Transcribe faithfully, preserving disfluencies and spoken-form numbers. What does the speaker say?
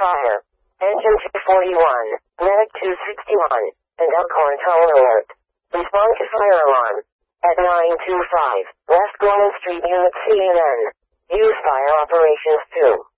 fire. Engine two forty-one, Medic two sixty-one, and Elkhorn Toll Alert. Respond to fire alarm. At nine two five, West Gorman Street, Unit C N N. Use Fire Operations two.